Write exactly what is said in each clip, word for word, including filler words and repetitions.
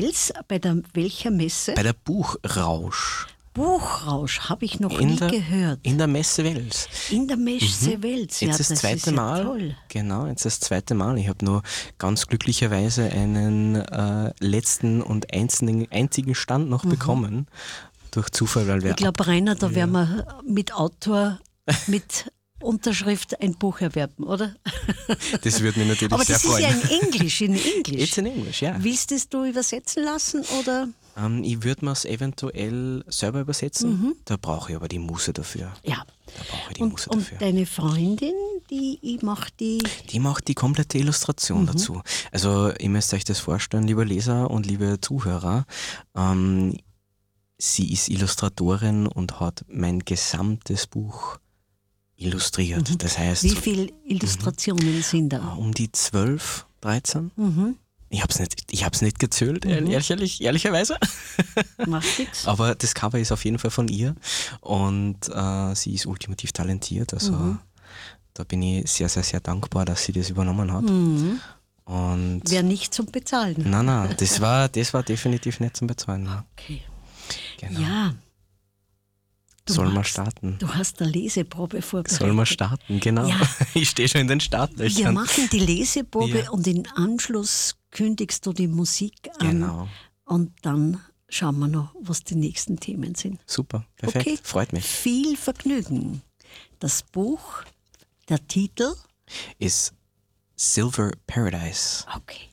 Bei der welcher Messe? Bei der Buchrausch. Buchrausch habe ich noch in nie der, gehört. In der Messe Wels. In der Messe Mhm. Wels, ja, jetzt das, das zweite ist ja Mal. toll. Genau, jetzt das zweite Mal. Ich habe nur ganz glücklicherweise einen äh, letzten und einzigen, einzigen Stand noch mhm. bekommen. Durch Zufall, weil wir. Ich glaube, Rainer, da ja. werden wir mit Autor, mit Unterschrift ein Buch erwerben, oder? Das würde mich natürlich Aber sehr freuen. Aber das ist ja in Englisch, in Englisch. It's in English, ja. Willst du es du übersetzen lassen, oder? Um, ich würde mir es eventuell selber übersetzen. Mhm. Da brauche ich aber die Muße dafür. Ja. Da brauche ich die und, Muße und dafür. deine Freundin, die macht die... Die macht die komplette Illustration mhm. dazu. Also ihr müsst euch das vorstellen, liebe Leser und liebe Zuhörer. Ähm, sie ist Illustratorin und hat mein gesamtes Buch illustriert. Mhm. Das heißt, wie viele Illustrationen mhm. sind da? Um die zwölf, dreizehn. Mhm. Ich habe es nicht, ich hab's nicht gezählt, mhm. ehrlich, ehrlicherweise. Macht nichts. Aber das Cover ist auf jeden Fall von ihr und äh, sie ist ultimativ talentiert. Also mhm. da bin ich sehr, sehr, sehr dankbar, dass sie das übernommen hat. Mhm. Und wäre nicht zum Bezahlen. Nein, nein, das war, das war definitiv nicht zum Bezahlen. Okay. Genau. Ja. Sollen wir starten? Du hast eine Leseprobe vorbereitet. Sollen wir starten, genau. Ja. Ich stehe schon in den Startlöchern. Wir machen die Leseprobe ja. und im Anschluss kündigst du die Musik an. Genau. Und dann schauen wir noch, was die nächsten Themen sind. Super, perfekt, okay. Freut mich. Viel Vergnügen. Das Buch, der Titel ist Silver Paradise. Okay.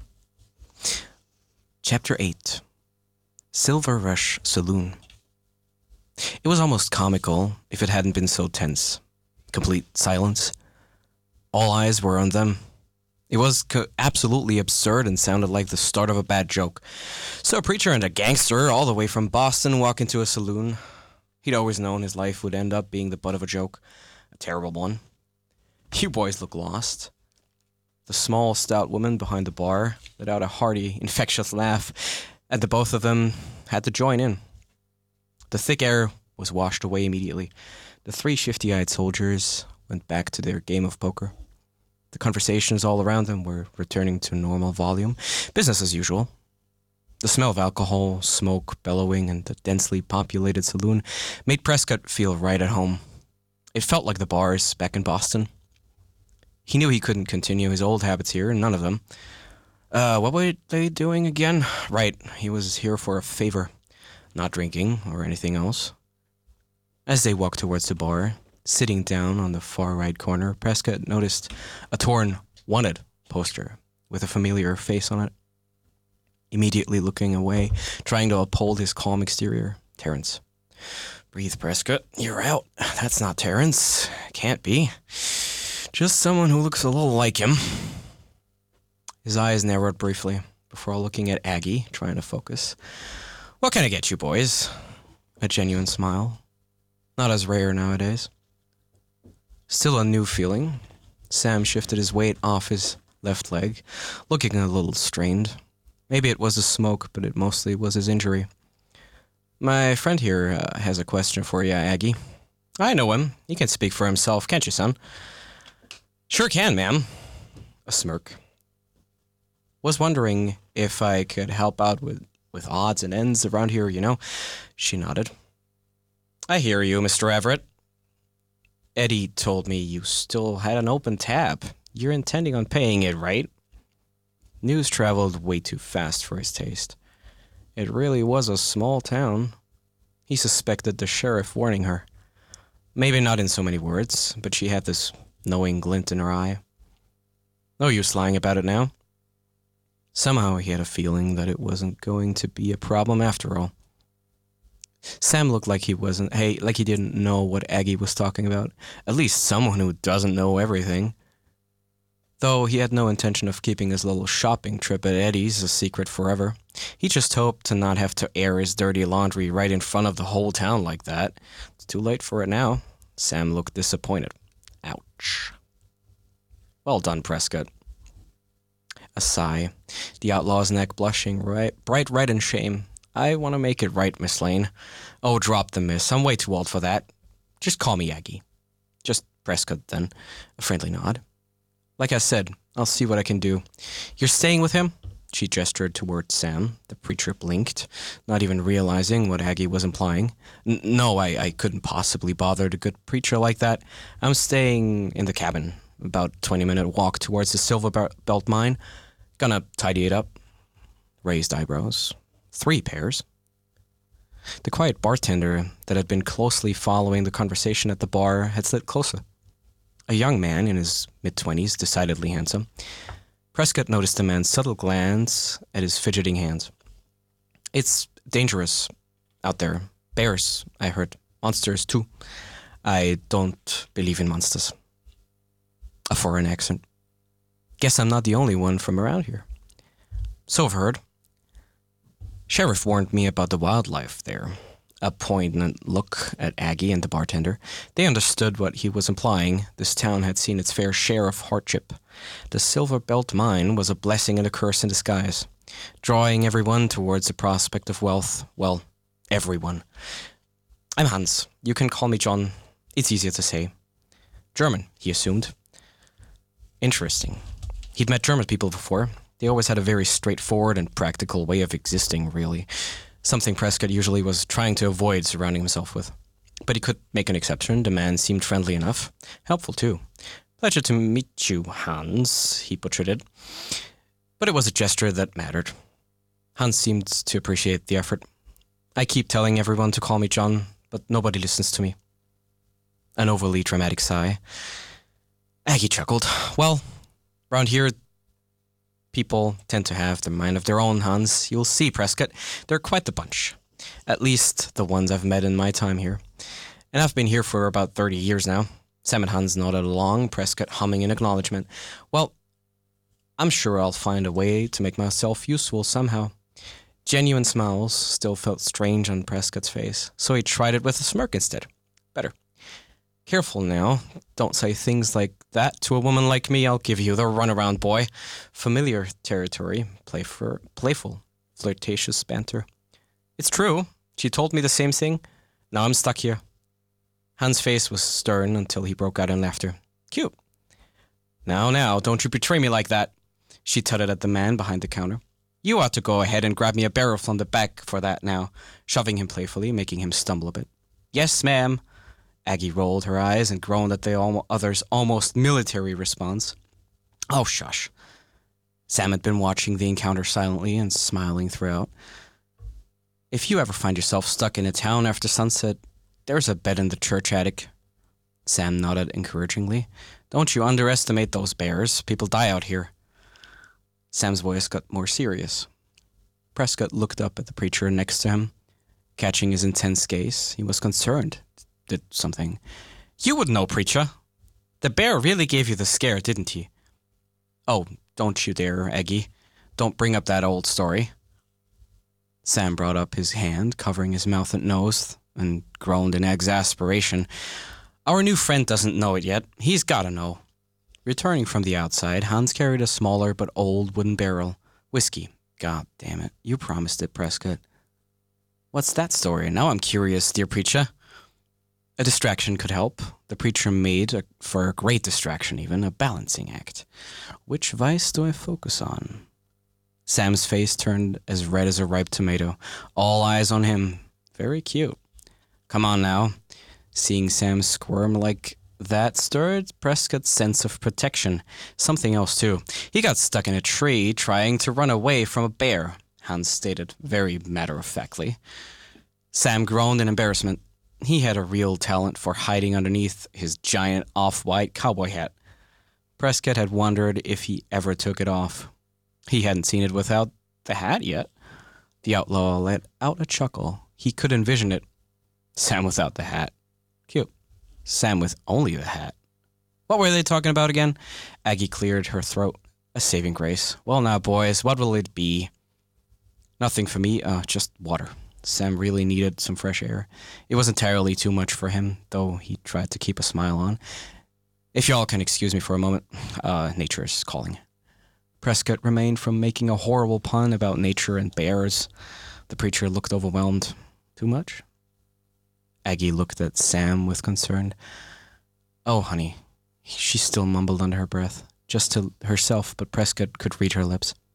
Chapter eight. Silver Rush Saloon. It was almost comical if it hadn't been so tense. Complete silence. All eyes were on them. It was co- absolutely absurd and sounded like the start of a bad joke. So a preacher and a gangster all the way from Boston walk into a saloon. He'd always known his life would end up being the butt of a joke. A terrible one. You boys look lost. The small, stout woman behind the bar let out a hearty, infectious laugh, and the both of them had to join in. The thick air was washed away immediately. The three shifty-eyed soldiers went back to their game of poker. The conversations all around them were returning to normal volume, business as usual. The smell of alcohol, smoke bellowing, and the densely populated saloon made Prescott feel right at home. It felt like the bars back in Boston. He knew he couldn't continue his old habits here, none of them. Uh, what were they doing again? Right, he was here for a favor. Not drinking or anything else. As they walked towards the bar, sitting down on the far right corner, Prescott noticed a torn "Wanted" poster with a familiar face on it. Immediately looking away, trying to uphold his calm exterior, Terrence. Breathe, Prescott. You're out. That's not Terrence. Can't be. Just someone who looks a little like him. His eyes narrowed briefly before looking at Aggie, trying to focus. What can I get you, boys? A genuine smile. Not as rare nowadays. Still a new feeling. Sam shifted his weight off his left leg, looking a little strained. Maybe it was the smoke, but it mostly was his injury. My friend here uh, has a question for you, Aggie. I know him. He can speak for himself, can't you, son? Sure can, ma'am. A smirk. Was wondering if I could help out with, with odds and ends around here, you know? She nodded. I hear you, Mister Everett. Eddie told me you still had an open tab. You're intending on paying it, right? News traveled way too fast for his taste. It really was a small town. He suspected the sheriff warning her. Maybe not in so many words, but she had this knowing glint in her eye. No use lying about it now. Somehow he had a feeling that it wasn't going to be a problem after all. Sam looked like he wasn't, hey, like he didn't know what Aggie was talking about. At least someone who doesn't know everything. Though he had no intention of keeping his little shopping trip at Eddie's a secret forever. He just hoped to not have to air his dirty laundry right in front of the whole town like that. It's too late for it now. Sam looked disappointed. Ouch. Well done, Prescott. A sigh. The outlaw's neck blushing, right, bright red in shame. I want to make it right, Miss Lane. Oh, drop the miss. I'm way too old for that. Just call me Aggie. Just Prescott, then. A friendly nod. Like I said, I'll see what I can do. You're staying with him? She gestured toward Sam. The preacher blinked, not even realizing what Aggie was implying. N- no, I, I couldn't possibly bother the good preacher like that. I'm staying in the cabin, about twenty-minute walk towards the Silver Belt mine. Gonna tidy it up. Raised eyebrows. Three pairs. The quiet bartender that had been closely following the conversation at the bar had slid closer. A young man in his mid-twenties, decidedly handsome. Prescott noticed the man's subtle glance at his fidgeting hands. It's dangerous out there. Bears, I heard. Monsters, too. I don't believe in monsters. A foreign accent. Guess I'm not the only one from around here. So I've heard. Sheriff warned me about the wildlife there. A poignant look at Aggie and the bartender. They understood what he was implying. This town had seen its fair share of hardship. The Silver Belt mine was a blessing and a curse in disguise, drawing everyone towards the prospect of wealth. Well, everyone. I'm Hans. You can call me John. It's easier to say. German, he assumed. Interesting. He'd met German people before. They always had a very straightforward and practical way of existing, really. Something Prescott usually was trying to avoid surrounding himself with. But he could make an exception. The man seemed friendly enough. Helpful, too. Pleasure to meet you, Hans, he butchered it. But it was a gesture that mattered. Hans seemed to appreciate the effort. I keep telling everyone to call me John, but nobody listens to me. An overly dramatic sigh. Aggie chuckled. Well, around here, people tend to have their mind of their own, Hans. You'll see, Prescott. They're quite the bunch. At least the ones I've met in my time here. And I've been here for about thirty years now. Sam and Hans nodded along, Prescott humming in acknowledgement. Well, I'm sure I'll find a way to make myself useful somehow. Genuine smiles still felt strange on Prescott's face, so he tried it with a smirk instead. Better. Careful now. Don't say things like that to a woman like me. I'll give you the runaround, boy. Familiar territory. Playful, playful, flirtatious banter. It's true. She told me the same thing. Now I'm stuck here. Hans' face was stern until he broke out in laughter. Cute. Now, now, don't you betray me like that. She tutted at the man behind the counter. You ought to go ahead and grab me a barrel from the back for that now, shoving him playfully, making him stumble a bit. Yes, ma'am. Aggie rolled her eyes and groaned at the al- other's almost military response. Oh, shush. Sam had been watching the encounter silently and smiling throughout. If you ever find yourself stuck in a town after sunset, there's a bed in the church attic. Sam nodded encouragingly. Don't you underestimate those bears. People die out here. Sam's voice got more serious. Prescott looked up at the preacher next to him. Catching his intense gaze, he was concerned. Did something. You would know, preacher. The bear really gave you the scare, didn't he? Oh, don't you dare, Aggie. Don't bring up that old story. Sam brought up his hand, covering his mouth and nose, and groaned in exasperation. Our new friend doesn't know it yet. He's gotta know. Returning from the outside, Hans carried a smaller but old wooden barrel. Whiskey. God damn it. You promised it, Prescott. What's that story? Now I'm curious, dear preacher. A distraction could help. The preacher made, a, for a great distraction even, a balancing act. Which vice do I focus on? Sam's face turned as red as a ripe tomato. All eyes on him. Very cute. Come on now. Seeing Sam squirm like that stirred Prescott's sense of protection. Something else, too. He got stuck in a tree trying to run away from a bear, Hans stated very matter-of-factly. Sam groaned in embarrassment. He had a real talent for hiding underneath his giant off-white cowboy hat. Prescott had wondered if he ever took it off. He hadn't seen it without the hat yet. The outlaw let out a chuckle. He could envision it. Sam without the hat. Cute. Sam with only the hat. What were they talking about again? Aggie cleared her throat. A saving grace. Well now, boys, what will it be? Nothing for me, uh, just water. Sam really needed some fresh air. It was entirely too much for him, though he tried to keep a smile on. If y'all can excuse me for a moment, uh, nature is calling. Prescott remained from making a horrible pun about nature and bears. The preacher looked overwhelmed. Too much? Aggie looked at Sam with concern. Oh, honey. She still mumbled under her breath, just to herself, but Prescott could read her lips.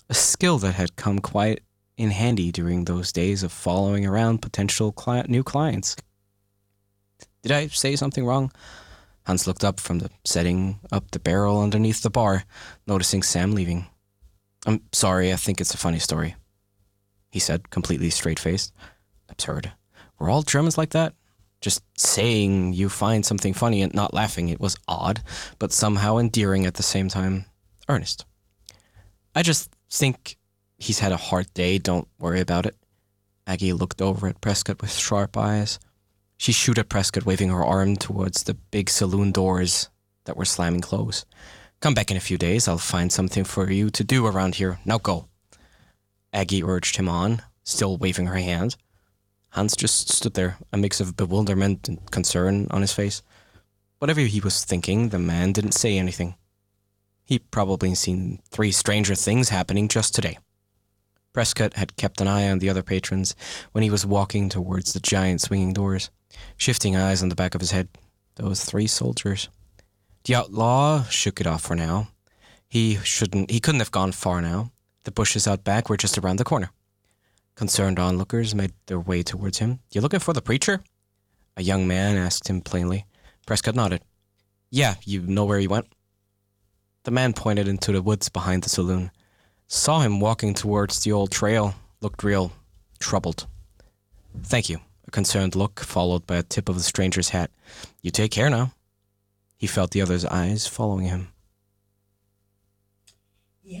a skill that had come quite in handy during those days of following around potential cli- new clients. Did I say something wrong? Hans looked up from the setting up the barrel underneath the bar, noticing Sam leaving. I'm sorry, I think it's a funny story, he said, completely straight-faced. Absurd. Were all Germans like that? Just saying you find something funny and not laughing, it was odd, but somehow endearing at the same time. Earnest. I just think he's had a hard day, don't worry about it. Aggie looked over at Prescott with sharp eyes. She shooed at Prescott, waving her arm towards the big saloon doors that were slamming close. Come back in a few days, I'll find something for you to do around here. Now go. Aggie urged him on, still waving her hand. Hans just stood there, a mix of bewilderment and concern on his face. Whatever he was thinking, the man didn't say anything. He'd probably seen three stranger things happening just today. Prescott had kept an eye on the other patrons when he was walking towards the giant swinging doors, shifting eyes on the back of his head. Those three soldiers. The outlaw shook it off for now. He shouldn't. He couldn't have gone far now. The bushes out back were just around the corner. Concerned onlookers made their way towards him. You looking for the preacher? A young man asked him plainly. Prescott nodded. Yeah, you know where he went? The man pointed into the woods behind the saloon. Saw him walking towards the old trail. Looked real troubled. Thank you. A concerned look, followed by a tip of the stranger's hat. You take care now. He felt the other's eyes following him. Ja,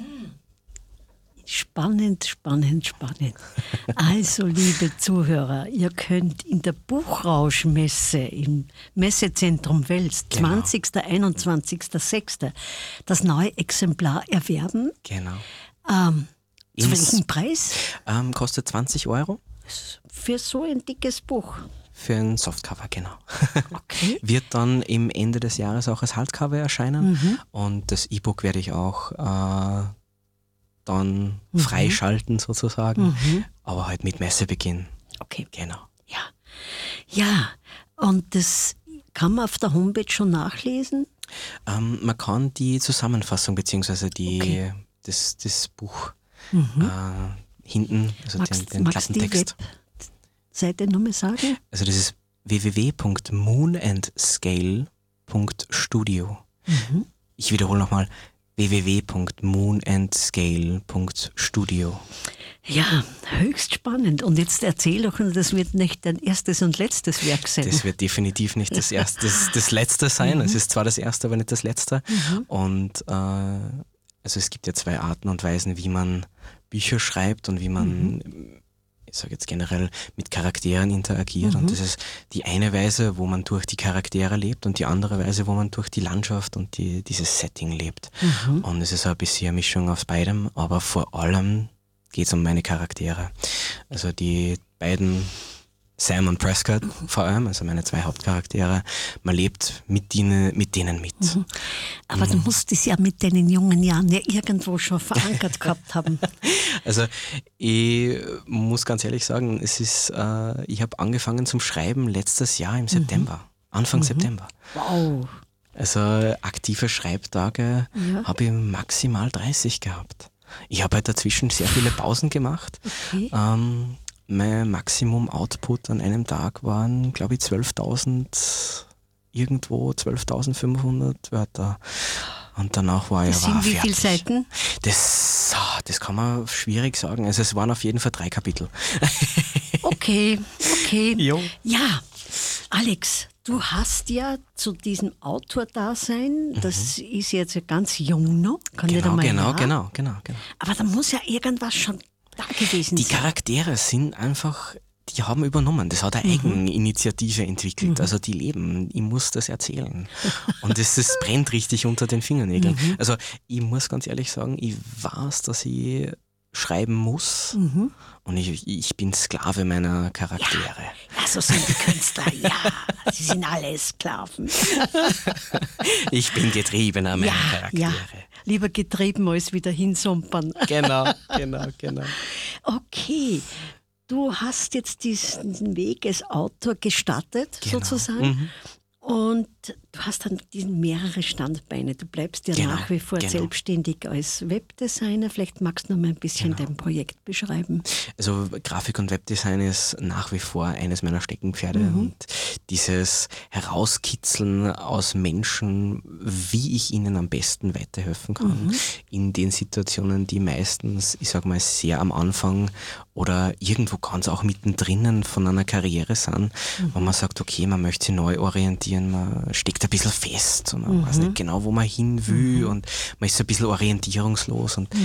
spannend, spannend, spannend. Also, liebe Zuhörer, ihr könnt in der Buchrauschmesse im Messezentrum Wels, Genau. zwanzigsten einundzwanzigsten sechsten das neue Exemplar erwerben. Genau. Ähm, zu Ins- welchem Preis? Ähm, kostet zwanzig Euro Für so ein dickes Buch. für ein Softcover, genau. Okay. Wird dann im Ende des Jahres auch als Hardcover erscheinen. Mhm. Und das E-Book werde ich auch äh, dann Mhm. freischalten sozusagen. Mhm. Aber halt mit Messebeginn. Okay. Genau. Ja. Ja, und das kann man auf der Homepage schon nachlesen. Ähm, man kann die Zusammenfassung beziehungsweise die, Okay. das, das Buch Mhm. äh, hinten, also den, Magst, den magst du die Klappentext. Webseite nochmal sagen? Also das ist w w w punkt moon and scale punkt studio. Mhm. Ich wiederhole nochmal w w w punkt moon and scale punkt studio. Ja, höchst spannend. Und jetzt erzähl doch, das wird nicht dein erstes und letztes Werk sein. Das wird definitiv nicht das erste, das, das letzte sein. Es ist zwar das erste, aber nicht das letzte. Mhm. Und äh, also es gibt ja zwei Arten und Weisen, wie man Bücher schreibt und wie man, Mhm. ich sage jetzt generell, mit Charakteren interagiert. Mhm. Und das ist die eine Weise, wo man durch die Charaktere lebt und die andere Weise, wo man durch die Landschaft und die, dieses Setting lebt. Mhm. Und es ist ein bisschen eine Mischung aus beidem, aber vor allem geht es um meine Charaktere. Also die beiden, Sam und Prescott vor allem, also meine zwei Hauptcharaktere, man lebt mit denen mit. Denen mit. Mhm. Aber du musst es ja mit deinen jungen Jahren ja irgendwo schon verankert gehabt haben. Also ich muss ganz ehrlich sagen, es ist, äh, ich habe angefangen zum Schreiben letztes Jahr im September, Anfang September. Wow. Also aktive Schreibtage Ja. habe ich maximal dreißig gehabt. Ich habe halt dazwischen sehr viele Pausen gemacht. Okay. Ähm, mein Maximum Output an einem Tag waren, glaube ich, zwölftausend, irgendwo zwölftausendfünfhundert Wörter. Und danach war Das ich war sind wie fertig. viele Seiten? Das, ah, das kann man schwierig sagen. Also es waren auf jeden Fall drei Kapitel. Okay, okay. Jo. Ja, Alex, du hast ja zu diesem Autordasein, das ist jetzt ja ganz jung noch, kann ich da Genau, mal genau, nach. genau, genau, genau. Aber da muss ja irgendwas schon da gewesen Die sein. Charaktere sind einfach, die haben übernommen. Das hat eine Eigeninitiative entwickelt. Also die leben, ich muss das erzählen. Und das, das brennt richtig unter den Fingernägeln. Also ich muss ganz ehrlich sagen, ich weiß, dass ich schreiben muss. Mhm. Und ich, ich bin Sklave meiner Charaktere. Ja, so sind die Künstler, ja. Sie sind alle Sklaven. Ich bin getriebener meiner Ja, Charaktere. ja. Lieber getrieben als wieder hinsumpern. Genau, genau, genau. Okay, du hast jetzt diesen Weg als Autor gestartet, Genau. sozusagen. Mhm. Und du hast dann diese mehrere Standbeine. Du bleibst ja Genau, nach wie vor genau. selbstständig als Webdesigner. Vielleicht magst du noch mal ein bisschen Genau. dein Projekt beschreiben. Also Grafik und Webdesign ist nach wie vor eines meiner Steckenpferde Mhm. und dieses Herauskitzeln aus Menschen, wie ich ihnen am besten weiterhelfen kann, Mhm. in den Situationen, die meistens, ich sag mal, sehr am Anfang oder irgendwo ganz auch mittendrin von einer Karriere sind, wo man sagt, okay, man möchte sich neu orientieren, man steckt ein bisschen fest und man weiß nicht genau, wo man hin will und man ist ein bisschen orientierungslos und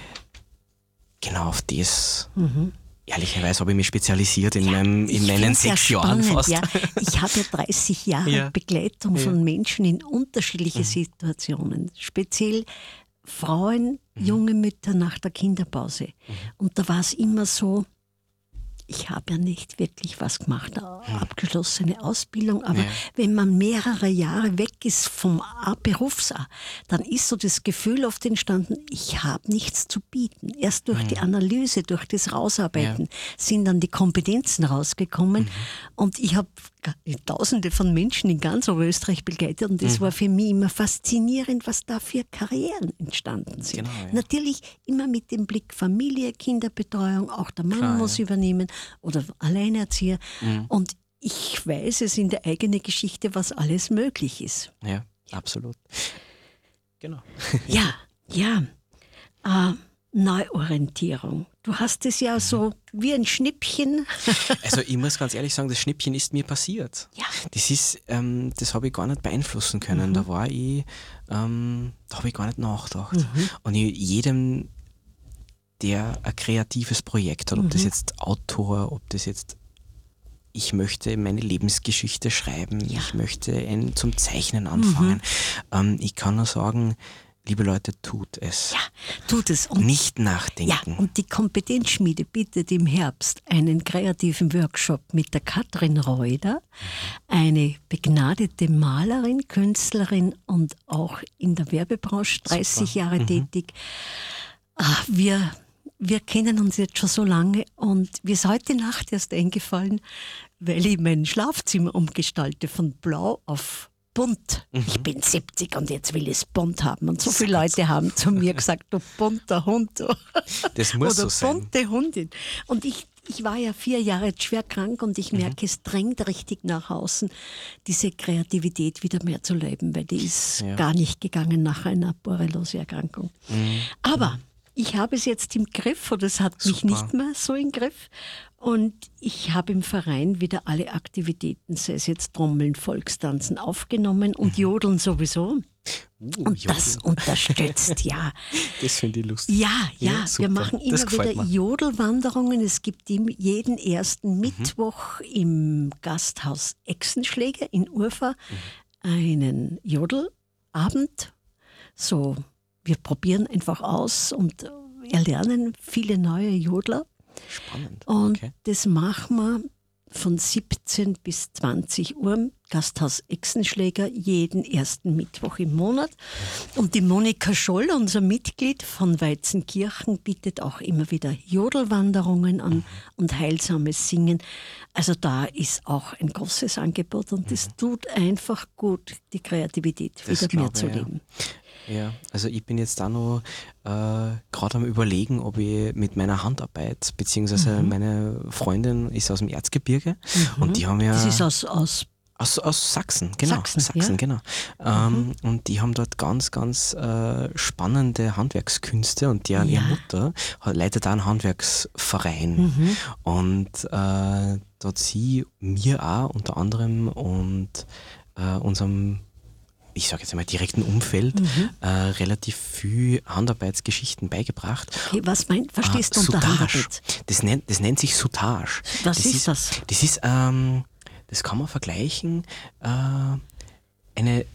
genau auf das, ehrlicherweise habe ich mich spezialisiert in, meinem, in Ich meinen find's ja sechs Jahren spannend, fast. Ja. Ich habe ja dreißig Jahre Ja. Begleitung Ja. von Menschen in unterschiedliche Situationen, speziell Frauen, junge Mütter nach der Kinderpause. Und da war es immer so, ich habe ja nicht wirklich was gemacht, eine abgeschlossene Ausbildung, aber Ja. wenn man mehrere Jahre weg ist vom A- Berufs-A, dann ist so das Gefühl oft entstanden, ich habe nichts zu bieten. Erst durch die Analyse, durch das Rausarbeiten sind dann die Kompetenzen rausgekommen und ich habe Tausende von Menschen in ganz Österreich begleitet und das war für mich immer faszinierend, was da für Karrieren entstanden sind. Genau, ja. Natürlich immer mit dem Blick Familie, Kinderbetreuung, auch der Mann Klar, muss ja. übernehmen oder Alleinerzieher. Und ich weiß es in der eigenen Geschichte, was alles möglich ist. Ja, absolut. Genau. Ja, ja. Äh, Neuorientierung. Du hast es ja so wie ein Schnippchen. Also ich muss ganz ehrlich sagen, das Schnippchen ist mir passiert. Ja. Das ist, ähm, das habe ich gar nicht beeinflussen können. Da war ich, ähm, da habe ich gar nicht nachgedacht. Und ich, jedem, der ein kreatives Projekt hat, ob das jetzt Autor, ob das jetzt ich möchte meine Lebensgeschichte schreiben, Ja. ich möchte ein, zum Zeichnen anfangen. Ähm, ich kann nur sagen, liebe Leute, tut es. Ja, tut es. Und Nicht Ja, nachdenken. und die Kompetenzschmiede bietet im Herbst einen kreativen Workshop mit der Katrin Reuter, eine begnadete Malerin, Künstlerin und auch in der Werbebranche dreißig Jahre tätig. Ah, Wir, wir kennen uns jetzt schon so lange und mir ist heute Nacht erst eingefallen, weil ich mein Schlafzimmer umgestalte von blau auf bunt. Ich bin siebzig und jetzt will ich es bunt haben. Und so viele Leute haben zu mir gesagt, du bunter Hund. Du. Das muss Oder so sein. bunte Hundin. Und ich, ich war ja vier Jahre jetzt schwer krank und ich merke, es drängt richtig nach außen, diese Kreativität wieder mehr zu leben, weil die ist Ja. gar nicht gegangen nach einer Borreliose-Erkrankung. Aber ich habe es jetzt im Griff und es hat mich Super. nicht mehr so im Griff. Und ich habe im Verein wieder alle Aktivitäten, sei es jetzt Trommeln, Volkstanzen, aufgenommen und Jodeln sowieso. Uh, Und das Jodeln. unterstützt, ja. Das finde ich lustig. Ja, ja, super. wir machen Das immer gefällt wieder mir. Jodelwanderungen. Es gibt im- jeden ersten Mittwoch im Gasthaus Echsenschläger in Urfa einen Jodelabend. So, wir probieren einfach aus und erlernen viele neue Jodler. Spannend. Und Okay. das machen wir von siebzehn bis zwanzig Uhr im Gasthaus Echsenschläger jeden ersten Mittwoch im Monat. Und die Monika Scholl, unser Mitglied von Weizenkirchen, bietet auch immer wieder Jodelwanderungen an und heilsames Singen. Also da ist auch ein großes Angebot und es tut einfach gut, die Kreativität Das wieder mehr glaube zu ich, ja. leben. Ja, also ich bin jetzt da noch äh, gerade am Überlegen, ob ich mit meiner Handarbeit, beziehungsweise Mhm. meine Freundin ist aus dem Erzgebirge und die haben ja Das ist aus, aus aus, aus Sachsen, genau, Sachsen, Sachsen, ja. genau. Ähm, und die haben dort ganz, ganz äh, spannende Handwerkskünste und deren Ja. ihre Mutter hat- leitet da einen Handwerksverein Mhm. und äh, dort sie mir auch unter anderem und äh, unserem, ich sage jetzt einmal direkten Umfeld, Mhm. äh, relativ viel Handarbeitsgeschichten beigebracht. Okay, was meint, verstehst du Ah, unter Soutage. Handarbeit? Das nennt, das nennt sich Soutage. Was ist das? Das ist, ähm, das kann man vergleichen, äh, eine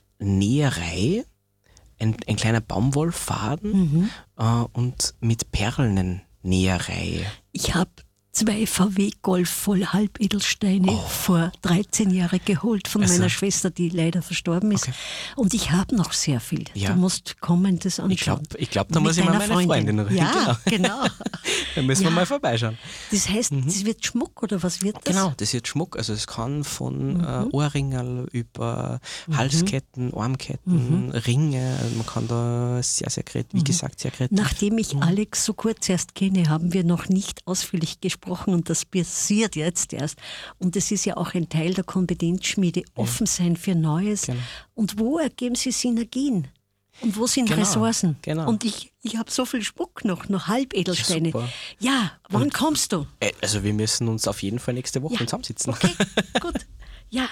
Näherei, ein, ein kleiner Baumwollfaden Mhm. äh, und mit Perlen Näherei. Ich habe zwei V W Golf voll Halbedelsteine Oh. vor dreizehn Jahren geholt von Also. meiner Schwester, die leider verstorben ist. Okay. Und ich habe noch sehr viel. Ja. Du musst kommen, das anschauen. Ich glaube, ich glaub, da Mit muss ich mal deiner meine Freundin, Freundin. reden. Ja, genau. Da müssen Ja. wir mal vorbeischauen. Das heißt, das wird Schmuck oder was wird das? Genau, das wird Schmuck. Also es kann von äh, Ohrringerl über Halsketten, Armketten, Ringe. Also man kann da sehr, sehr kreativ, wie gesagt, sehr kreativ. Nachdem ich Alex so kurz erst kenne, haben wir noch nicht ausführlich gesprochen und das passiert jetzt erst. Und das ist ja auch ein Teil der Kompetenzschmiede, offen sein für Neues. Genau. Und wo ergeben sich Synergien? Und wo sind Genau, Ressourcen? genau. Und ich, ich habe so viel Spuck noch, noch Halbedelsteine. Ja, super. Ja, wann kommst du? Äh, Also wir müssen uns auf jeden Fall nächste Woche Ja. zusammensitzen. Okay, gut. Ja.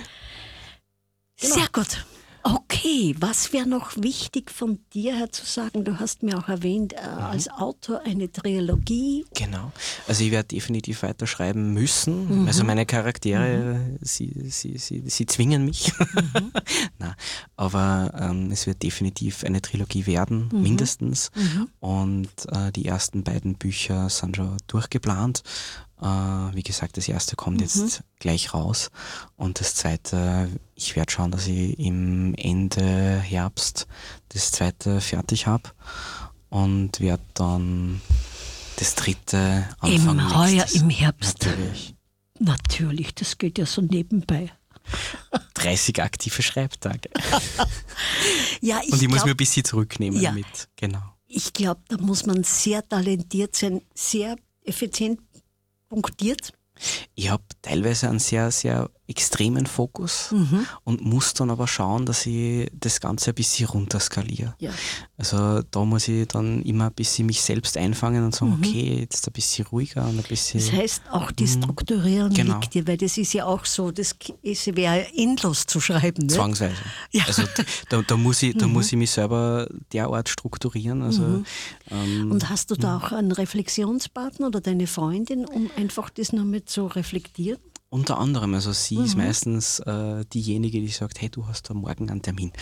Sehr gut. Okay, was wäre noch wichtig von dir her zu sagen? Du hast mir auch erwähnt, äh, als Autor eine Trilogie. Genau. Also ich werde definitiv weiter schreiben müssen. Also meine Charaktere, sie, sie, sie, sie zwingen mich. Nein, aber ähm, es wird definitiv eine Trilogie werden, mindestens. Und äh, die ersten beiden Bücher sind schon durchgeplant. Äh, wie gesagt, das erste kommt jetzt gleich raus. Und das zweite, ich werde schauen, dass ich im Ende Herbst das zweite fertig habe. Und werde dann das dritte Anfang Im Heuer, nächstes. im Herbst. Natürlich. Natürlich, das geht ja so nebenbei. dreißig aktive Schreibtage. Ja, ich Und ich muss mir glaube, ein bisschen zurücknehmen Ja. mit. Genau. ich glaub, da muss man sehr talentiert sein, sehr effizient punktiert. Ich habe teilweise einen sehr, sehr extremen Fokus und muss dann aber schauen, dass ich das Ganze ein bisschen runterskaliere. Ja. Also da muss ich dann immer ein bisschen mich selbst einfangen und sagen, okay, jetzt ein bisschen ruhiger und ein bisschen... Das heißt, auch die Strukturieren Genau. liegt dir, weil das ist ja auch so, das ist- wäre endlos zu schreiben. Ne? Zwangsweise. Ja. Also da, da, muss ich, da muss ich mich selber derart strukturieren. Also, ähm, Und hast du da auch einen Reflexionspartner oder deine Freundin, um einfach das nochmal zu reflektieren? unter anderem, also sie ist meistens äh, diejenige, die sagt, hey, du hast da morgen einen Termin.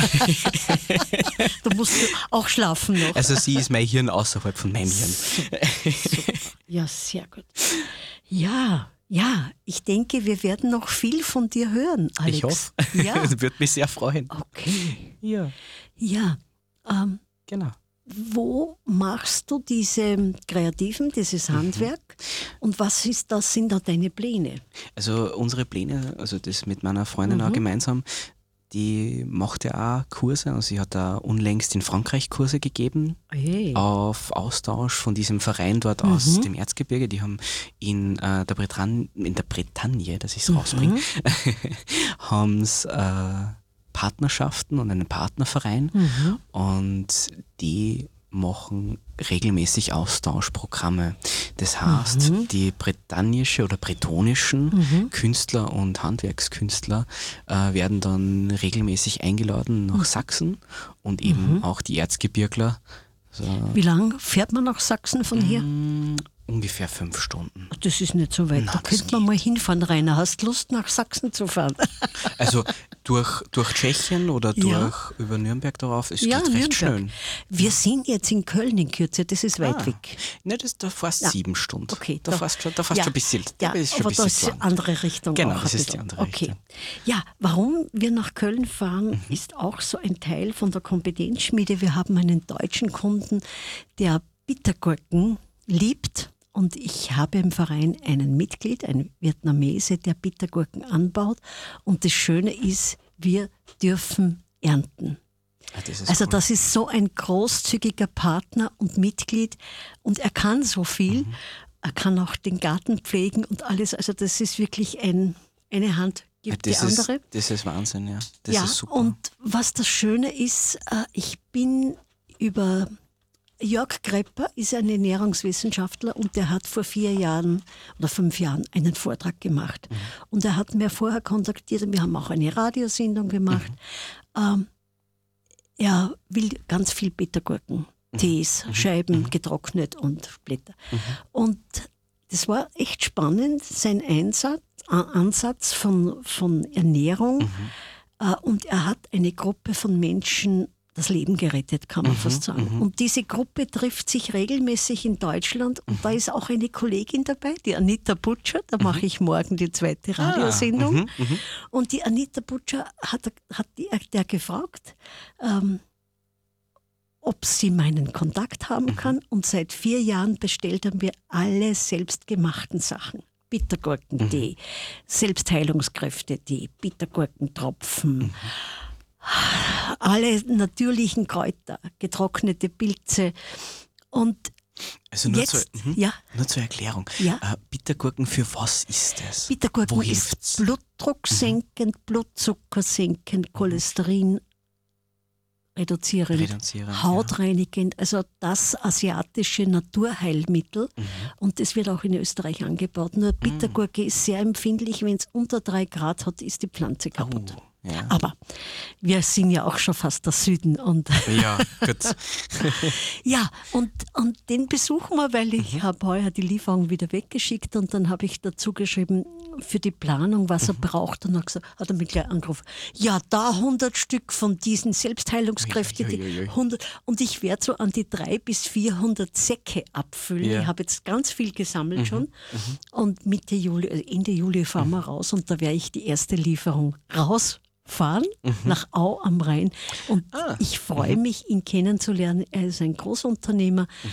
Da musst du auch schlafen noch. Also sie ist mein Hirn außerhalb von meinem Hirn. Ja, sehr gut. Ja, ja, ich denke, wir werden noch viel von dir hören, Alex. Ich hoffe. Ja, Würde mich sehr freuen. okay. Ja, Ja, ähm, genau. wo machst du diese Kreativen, dieses Handwerk und was ist das, sind da deine Pläne? Also unsere Pläne, also das mit meiner Freundin auch gemeinsam, die macht ja auch Kurse. Also sie hat da unlängst in Frankreich Kurse gegeben Hey. auf Austausch von diesem Verein dort aus dem Erzgebirge. Die haben in äh, der Bretagne, in der Bretagne, dass ich es rausbringe, haben es äh, Partnerschaften und einen Partnerverein und die machen regelmäßig Austauschprogramme. Das heißt, die bretannische oder bretonischen Künstler und Handwerkskünstler äh, werden dann regelmäßig eingeladen nach Sachsen und eben auch die Erzgebirgler. Also, Wie lang fährt man nach Sachsen von hier? mh, ungefähr fünf Stunden. Das ist nicht so weit. Na, da das könnte man mal hinfahren, Rainer. Hast Lust, nach Sachsen zu fahren? Also durch, durch Tschechien oder Ja. durch über Nürnberg darauf, es Ja, geht recht Nürnberg. schön. Wir sind jetzt in Köln in Kürze, das ist weit Ah. weg. Ne, das da fast Ja. sieben Stunden. Okay, da, fast schon, da fast ja, schon ein bisschen. Ja, da ist schon aber ein das bisschen ist die lang. andere Richtung. Genau, auch das ein ist die bisschen. andere Okay. Richtung. Ja, warum wir nach Köln fahren, Mhm. ist auch so ein Teil von der Kompetenzschmiede. Wir haben einen deutschen Kunden, der Bittergurken liebt. Und ich habe im Verein einen Mitglied, ein Vietnamese, der Bittergurken anbaut. Und das Schöne ist, wir dürfen ernten. Ah, das ist Also cool. das ist so ein großzügiger Partner und Mitglied und er kann so viel. Mhm. Er kann auch den Garten pflegen und alles. Also das ist wirklich ein, eine Hand Ja, gibt die das, andere. ist, das ist Wahnsinn, ja. Das Ja, ist super. und was das Schöne ist, äh, ich bin über Jörg Grepper ist ein Ernährungswissenschaftler und der hat vor vier Jahren oder fünf Jahren einen Vortrag gemacht. Mhm. Und er hat mir vorher kontaktiert und wir haben auch eine Radiosendung gemacht. Mhm. Ähm, er will ganz viel Bittergurken, Tees, Scheiben getrocknet und Blätter. Und das war echt spannend, sein Einsatz, äh, Ansatz von, von Ernährung. Äh, und er hat eine Gruppe von Menschen das Leben gerettet, kann man mhm, fast sagen. Mhm. Und diese Gruppe trifft sich regelmäßig in Deutschland und mhm. da ist auch eine Kollegin dabei, die Anita Butcher, da mhm. mache ich morgen die zweite Radiosendung. Ah, mhm, und die Anita Butcher hat, hat die, der gefragt, ähm, ob sie meinen Kontakt haben mhm. kann und seit vier Jahren bestellt er mir alle selbstgemachten Sachen. Bittergurkentee, mhm. Selbstheilungskräfte-Tee, Bittergurkentropfen, mhm. alle natürlichen Kräuter, getrocknete Pilze und also nur, jetzt, zur, mhm, ja, nur zur Erklärung, ja. äh, Bittergurken, für was ist das? Bittergurken Wo ist hilft's? Blutdruck senkend, mhm. Blutzucker senkend, Cholesterin reduzierend, reduzierend hautreinigend, also das asiatische Naturheilmittel mhm. und das wird auch in Österreich angebaut. Nur Bittergurke mhm. ist sehr empfindlich, wenn es unter drei Grad hat, ist die Pflanze kaputt. Oh. Ja. Aber wir sind ja auch schon fast der Süden. Und ja, gut. ja, und, und den besuchen wir, weil ich mhm. habe heuer die Lieferung wieder weggeschickt und dann habe ich dazu geschrieben, für die Planung, was er mhm. braucht. Und dann hat, gesagt, hat er mich gleich angerufen. Ja, da hundert Stück von diesen Selbstheilungskräften. Ui, ui, ui. hundert, und ich werde so an die dreihundert bis vierhundert Säcke abfüllen. Ja. Ich habe jetzt ganz viel gesammelt mhm. schon. Mhm. Und Mitte Juli, also Ende Juli fahren mhm. wir raus und da werde ich die erste Lieferung raus. fahren mhm. nach Au am Rhein und ah. ich freue mhm. mich, ihn kennenzulernen. Er ist ein Großunternehmer mhm.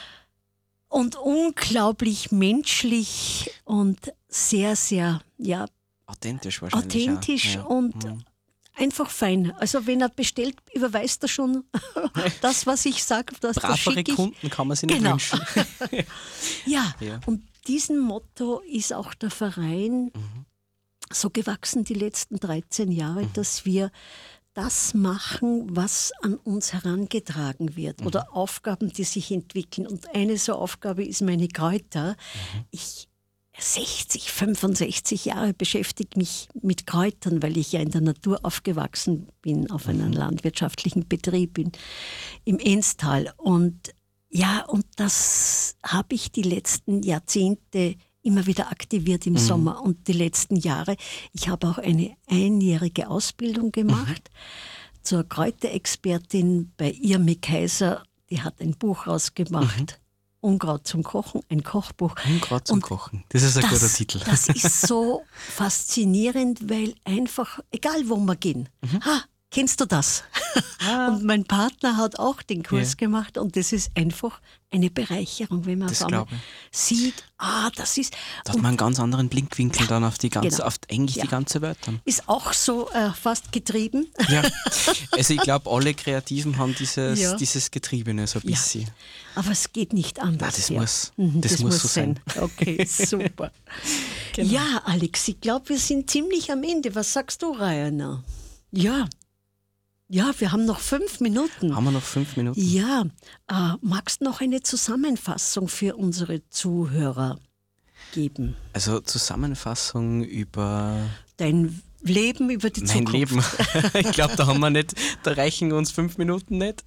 und unglaublich menschlich und sehr, sehr, ja, authentisch wahrscheinlich. Authentisch ja. und mhm. einfach fein. Also wenn er bestellt, überweist er schon das, was ich sage. Bravere Kunden kann man sich nicht genau. wünschen. ja. ja, und diesem Motto ist auch der Verein mhm. so gewachsen die letzten dreizehn Jahre, mhm. dass wir das machen, was an uns herangetragen wird mhm. oder Aufgaben, die sich entwickeln. Und eine so Aufgabe ist meine Kräuter. Mhm. Ich sechzig, fünfundsechzig Jahre beschäftige mich mit Kräutern, weil ich ja in der Natur aufgewachsen bin, auf einem mhm. landwirtschaftlichen Betrieb in, im Enstal. Und ja, und das habe ich die letzten Jahrzehnte immer wieder aktiviert im mhm. Sommer und die letzten Jahre. Ich habe auch eine einjährige Ausbildung gemacht mhm. zur Kräuterexpertin bei Irmi Kaiser. Die hat ein Buch rausgemacht. Mhm. Unkraut zum Kochen, ein Kochbuch. Unkraut zum und Kochen, das ist ein das, guter Titel. Das ist so faszinierend, weil einfach, egal wo wir gehen, mhm. ha, kennst du das? Ah. Und mein Partner hat auch den Kurs ja. gemacht und das ist einfach eine Bereicherung, wenn man das auf einmal sieht, ah, das ist... Da hat man einen ganz anderen Blickwinkel ja, dann auf die ganze, genau. auf eigentlich ja. die ganze Welt dann. Ist auch so äh, fast getrieben. Ja, also ich glaube, alle Kreativen haben dieses, ja. dieses Getriebene so ein bisschen. Ja. Aber es geht nicht anders. Nein, das, ja. muss, mhm, das, das muss muss so sein. sein. Okay, super. Genau. Ja, Alex, ich glaube, wir sind ziemlich am Ende. Was sagst du, Rainer? Ja. Ja, wir haben noch fünf Minuten. Haben wir noch fünf Minuten? Ja. Äh, magst du noch eine Zusammenfassung für unsere Zuhörer geben? Also Zusammenfassung über... Dein Leben, über die mein Zukunft. Mein Leben. Ich glaube, da haben wir nicht, da reichen uns fünf Minuten nicht.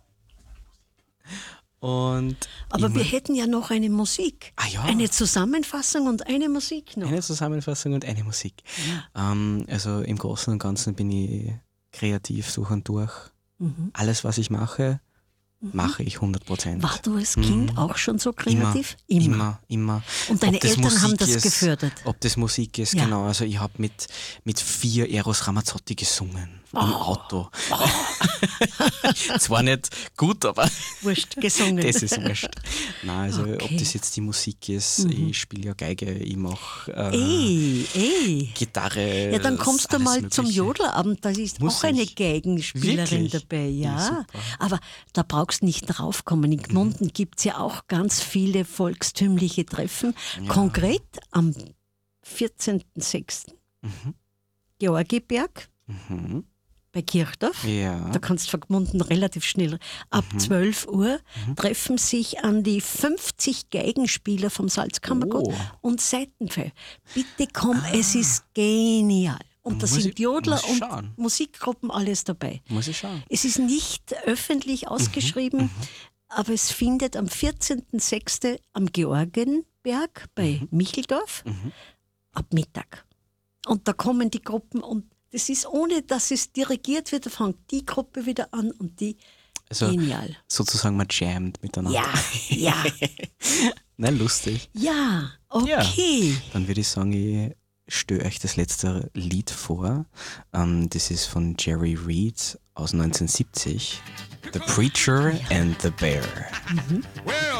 Und Aber wir hätten ja noch eine Musik. Ah, ja. Eine Zusammenfassung und eine Musik noch. Eine Zusammenfassung und eine Musik. Ja. Ähm, also im Großen und Ganzen bin ich kreativ durch und durch. Mhm. Alles, was ich mache, mhm. mache ich hundert Prozent. War du als Kind mhm. auch schon so kreativ? Immer, immer. immer. Und deine Eltern Musik haben das ist, gefördert? Ob das Musik ist, ja. genau. Also ich habe mit, mit vier Eros Ramazzotti gesungen. Oh. Im Auto. Oh. Zwar nicht gut, aber wurscht, gesungen. Das ist wurscht. Nein, also okay. ob das jetzt die Musik ist, mhm. ich spiele ja Geige, ich mache äh, ey, ey. Gitarre. Ja, dann kommst du mal Mögliche. Zum Jodelabend, da ist Muss auch eine ich? Geigenspielerin Wirklich? dabei. Ja, ja aber da brauchst du nicht draufkommen. In Gmunden mhm. gibt es ja auch ganz viele volkstümliche Treffen. Ja. Konkret am vierzehnten sechsten Mhm. Georgiberg. Mhm. Bei Kirchdorf, ja. da kannst du von Gmunden relativ schnell, ab mhm. zwölf Uhr mhm. treffen sich an die fünfzig Geigenspieler vom Salzkammergut oh. und Saitenpfeife. Bitte komm, ah. es ist genial. Und da sind ich, Jodler und schauen. Musikgruppen alles dabei. Muss ich schauen. Es ist nicht öffentlich ausgeschrieben, mhm. aber es findet am vierzehnten sechsten am Georgenberg bei mhm. Micheldorf mhm. ab Mittag. Und da kommen die Gruppen und das ist ohne, dass es dirigiert wird, da fängt die Gruppe wieder an und die Also Genial. sozusagen mal jammed miteinander. Ja, ja, Na, lustig. ja, okay. Dann würde ich sagen, ich stelle euch das letzte Lied vor. Ähm, das ist von Jerry Reed aus neunzehnhundertsiebzig. The Preacher and the Bear. Well,